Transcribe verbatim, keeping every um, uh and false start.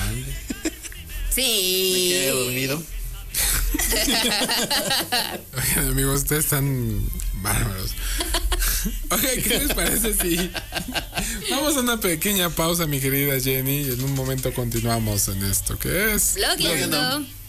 grande. Sí. Me quedé dormido. Oigan, amigos, ustedes están bárbaros. Oigan, ¿qué les parece si vamos a una pequeña pausa, mi querida Jenny, y en un momento continuamos en esto que es Blogueando.